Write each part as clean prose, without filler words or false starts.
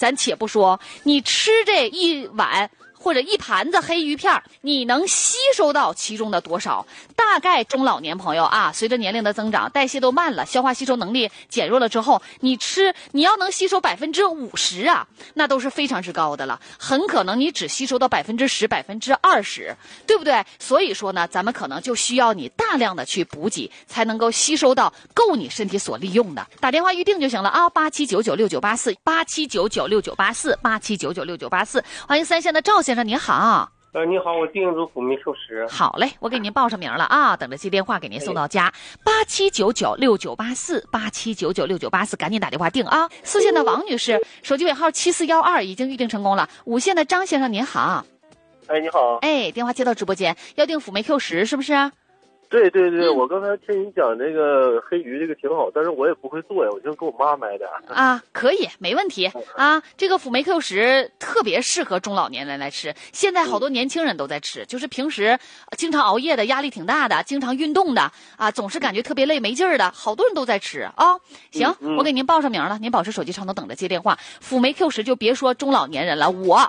咱且不说，你吃这一碗或者一盘子黑鱼片，你能吸收到其中的多少？大概中老年朋友啊，随着年龄的增长，代谢都慢了，消化吸收能力减弱了之后，你要能吸收50%啊，那都是非常之高的了。很可能你只吸收到10%、20%，对不对？所以说呢，咱们可能就需要你大量的去补给，才能够吸收到够你身体所利用的。打电话预定就行了啊，87996984，87996984，87996984。欢迎三线的赵先生，您好。 你好，我订一组辅酶 Q10。 好嘞，我给您报上名了啊，等着接电话给您送到家。87996984，87996984，赶紧打电话订啊。4线的王女士，手机尾号7412已经预定成功了。5线的张先生，您好。 你好。 电话接到直播间，要订辅酶 Q10是不是？ 对，我刚才听你讲这个黑鱼这个挺好，但是我也不会做呀，我就给我妈买的啊，可以，没问题啊。这个辅酶 Q10特别适合中老年人来吃，现在好多年轻人都在吃，就是平时经常熬夜的、压力挺大的、经常运动的啊，总是感觉特别累没劲儿的，好多人都在吃啊。行，我给您报上名了，您保持手机畅通，等着接电话。辅酶 Q10就别说中老年人了，我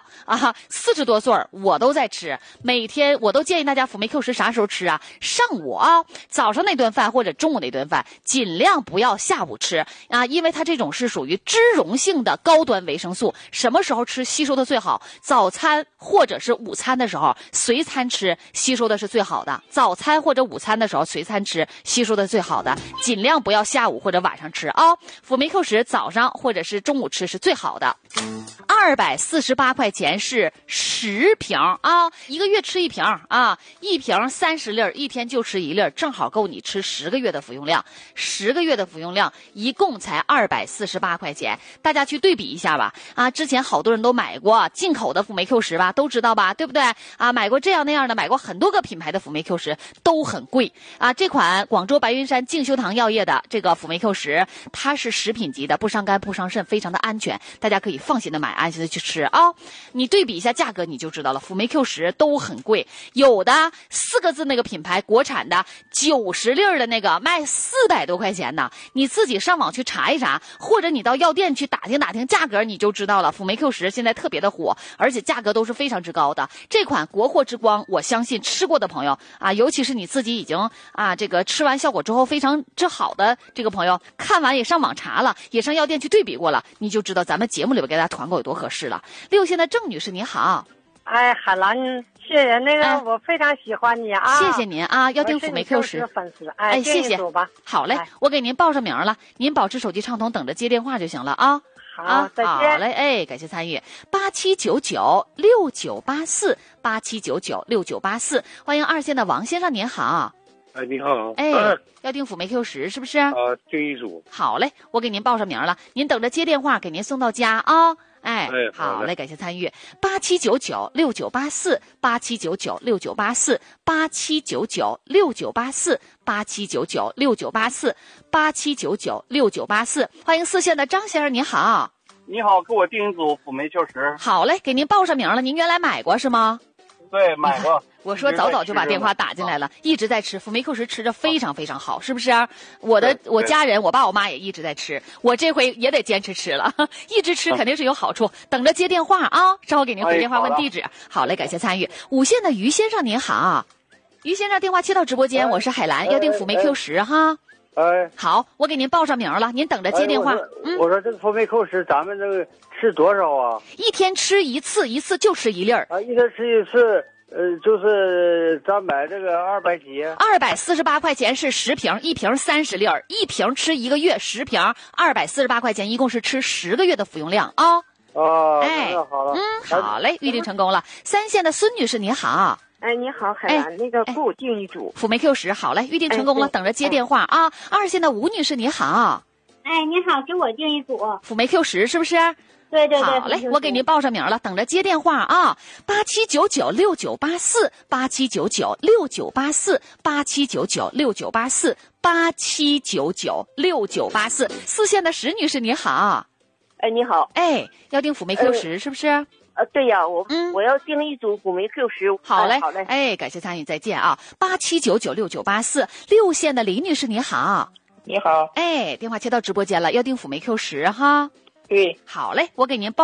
40多岁我都在吃，每天我都建议大家辅酶 Q10啥时候吃啊？上午早上那顿饭或者中午那顿饭尽量不要下午吃啊，因为它这种是属于脂溶性的高端维生素，什么时候吃吸收的最好？早餐或者是午餐的时候随餐吃，吸收的是最好的。早餐或者午餐的时候随餐吃，吸收的最好的，尽量不要下午或者晚上吃啊。辅酶 Q10早上或者是中午吃是最好的。248块钱是10瓶啊，一个月吃一瓶啊，一瓶30粒，一天就吃1粒，正好够你吃10个月的服用量。10个月的服用量一共才248块钱，大家去对比一下吧。啊，之前好多人都买过进口的辅酶 Q10吧，都知道吧，对不对？啊，买过这样那样的，买过很多个品牌的辅酶 Q10，都很贵啊。这款广州白云山敬修堂药业的这个辅酶 Q10，它是食品级的，不伤肝不伤肾，非常的安全，大家可以放心的买，安心的去吃啊。你对比一下价格你就知道了，辅酶 Q10都很贵，有的4个字那个品牌国产的90粒的那个卖400多块钱呢，你自己上网去查一查，或者你到药店去打听打听价格，你就知道了。辅酶 Q10现在特别的火，而且价格都是非常之高的。这款国货之光，我相信吃过的朋友啊，尤其是你自己已经这个吃完效果之后非常之好的这个朋友，看完也上网查了，也上药店去对比过了，你就知道咱们节目里边给大家团购有多合适了。6线的郑女士您好。 海兰，谢谢那个，我非常喜欢你啊！ 谢谢您啊，要订辅酶 Q10 粉丝， 谢谢。好嘞，我给您报上名了，您保持手机畅通，等着接电话就行了啊。 好，再见。 好嘞，感谢参与。87996984，87996984，欢迎2线的王先生您好。 你好。 要订辅酶 Q10是不是？ 订一组。 好嘞，我给您报上名了，您等着接电话，给您送到家啊。好嘞，感谢参与。87996984，87996984，87996984，87996984，欢迎4线的张先生您好。 你好，给我订一组辅酶 Q10。 好嘞，给您报上名了，您原来买过是吗？ 对，买过。 我说早就把电话打进来了，一直在吃辅酶 Q10，吃着非常非常好，是不是？我家人，我爸我妈也一直在吃，我这回也得坚持吃了，一直吃肯定是有好处。等着接电话啊，稍后给您回电话问地址。好嘞，感谢参与。5线的于先生您好，于先生电话切到直播间，我是海兰，要订辅酶 Q10哈。好，我给您报上名了，您等着接电话。 我说这个辅酶 Q10咱们这个吃多少啊？ 一天吃一次，一次就吃1粒一天吃一次。就是咱买这个200几 ，248块钱是10瓶，一瓶30粒，一瓶吃1个月，10瓶248块钱，一共是吃10个月的服用量啊。 好了， 好嘞，预定成功了。3线的孙女士您好。 你好，海兰，那个给我订一组辅酶 Q10，好嘞，预定成功了，等着接电话啊。2线的吴女士您好。 你好，给我订一组辅酶 Q10是不是？ 对， 好嘞，我给您报上名了，等着接电话啊。87996984，87996984，87996984，87996984。4线的石女士您好。 你好。 要订辅酶 Q10是不是？ 对呀，我要订一组辅酶 Q10。 好嘞，感谢参与，再见啊。87996984，6线的李女士您好。 你好。 电话接到直播间了，要订辅酶 Q10哈。 对， 好嘞，我给您报